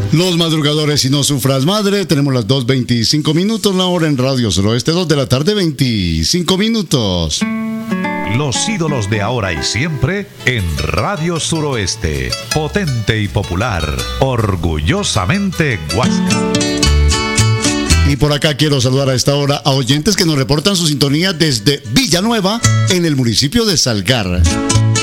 Los madrugadores y no sufras madre, tenemos las 2:25 minutos, la hora en Radio Suroeste, 2 de la tarde, 25 minutos. Los ídolos de ahora y siempre en Radio Suroeste, potente y popular, orgullosamente Huasca. Y por acá quiero saludar a esta hora a oyentes que nos reportan su sintonía desde Villanueva, en el municipio de Salgar.